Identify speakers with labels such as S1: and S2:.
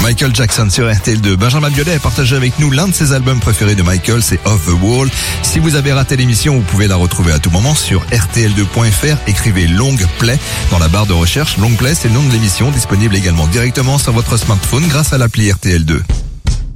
S1: Michael Jackson sur RTL2. Benjamin Biolay a partagé avec nous l'un de ses albums préférés de Michael, c'est Off the Wall. Si vous avez raté l'émission, vous pouvez la retrouver à tout moment sur rtl2.fr. Écrivez Long Play dans la barre de recherche. Long Play, c'est le nom de l'émission, disponible également directement sur votre smartphone grâce à l'appli RTL2.